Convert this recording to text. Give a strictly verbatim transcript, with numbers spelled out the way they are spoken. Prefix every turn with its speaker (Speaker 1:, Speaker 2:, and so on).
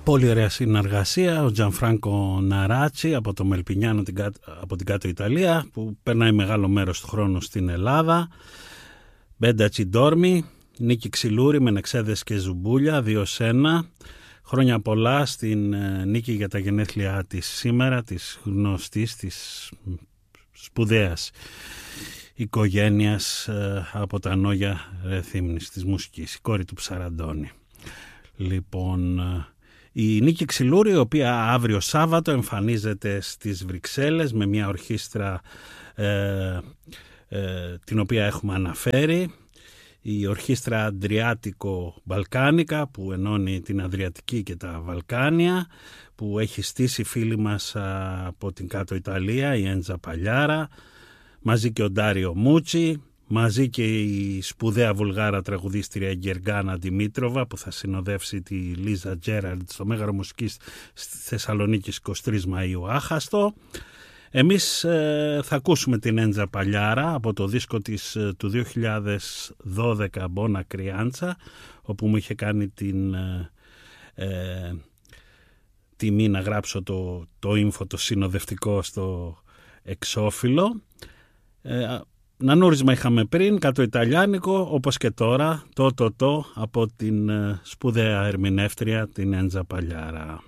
Speaker 1: Πολύ ωραία συνεργασία, ο Τζανφράνκο Ναράτσι από το Μελπινιάνο από την κάτω Ιταλία, που περνάει μεγάλο μέρος του χρόνου στην Ελλάδα. Μπέντα Τσιντόρμη, Νίκη Ξυλούρη με Νεξέδες και Ζουμπούλια, δύο σένα. Χρόνια πολλά στην Νίκη για τα γενέθλιά της σήμερα, της γνωστής, της σπουδαίας οικογένειας από τα Νόγια Ρεθύμνης της μουσικής, η κόρη του Ψαραντώνη. Λοιπόν, η Νίκη Ξυλούρη, η οποία αύριο Σάββατο εμφανίζεται στις Βρυξέλλες με μια ορχήστρα ε, ε, την οποία έχουμε αναφέρει, η ορχήστρα Αντριάτικο Μπαλκάνικα, που ενώνει την Αδριατική και τα Βαλκάνια, που έχει στήσει φίλοι μας από την κάτω Ιταλία, η Έντζα Παλιάρα, μαζί και ο Ντάριο Μούτσι, μαζί και η σπουδαία βουλγάρα τραγουδίστρια Γκεργάνα Δημήτροβα, που θα συνοδεύσει τη Λίζα Τζέραλντ στο Μέγαρο Μουσικής Θεσσαλονίκης εικοστή τρίτη Μαΐου άχαστο. Εμείς ε, θα ακούσουμε την Έντζα Παλιάρα από το δίσκο της ε, του δύο χιλιάδες δώδεκα Μπόνα Κριάντσα, όπου μου είχε κάνει την ε, ε, τιμή να γράψω το, το info, το συνοδευτικό στο εξώφυλλο. Ε, Νανούρισμα είχαμε πριν, κάτω Ιταλιάνικο, όπως και τώρα, το το το από την ε, σπουδαία ερμηνεύτρια την Έντζα Παλιάρα.